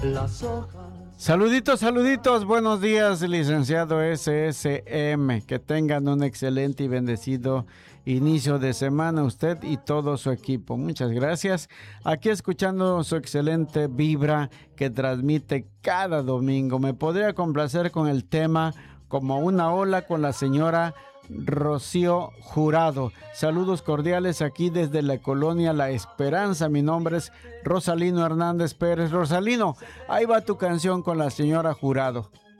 Saluditos, saluditos, buenos días, licenciado SSM. Que tengan un excelente y bendecido inicio de semana usted y todo su equipo. Muchas gracias. Aquí escuchando su excelente vibra que transmite cada domingo. Me podría complacer con el tema Como una ola con la señora Rocío Jurado. Saludos cordiales aquí desde la colonia La Esperanza. Mi nombre es Rosalino Hernández Pérez. Rosalino, ahí va tu canción con la señora Jurado.